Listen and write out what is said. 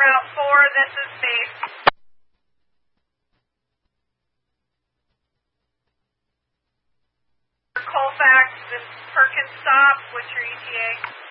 Route 4, this is base. Colfax, this Perkins stop, what's your ETA?